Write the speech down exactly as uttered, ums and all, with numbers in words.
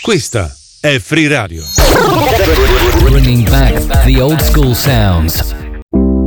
Questa è Free Radio. Bringing back the old school sounds.